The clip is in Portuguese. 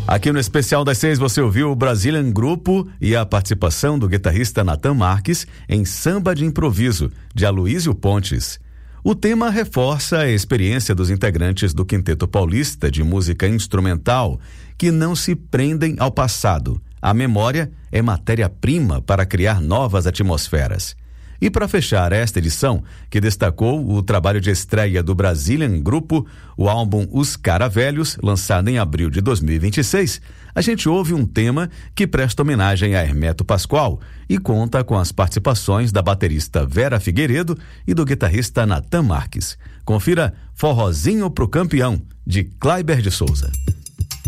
Aqui no Especial das 6 você ouviu o Brazilian Grupo e a participação do guitarrista Natan Marques em Samba de Improviso, de Aloísio Pontes. O tema reforça a experiência dos integrantes do Quinteto Paulista de Música Instrumental, que não se prendem ao passado. A memória é matéria-prima para criar novas atmosferas. E para fechar esta edição, que destacou o trabalho de estreia do Brazilian Grupo, o álbum Os Caravelhos, lançado em abril de 2026, a gente ouve um tema que presta homenagem a Hermeto Pascoal e conta com as participações da baterista Vera Figueiredo e do guitarrista Natan Marques. Confira Forrozinho pro Campeão, de Kleiber de Souza.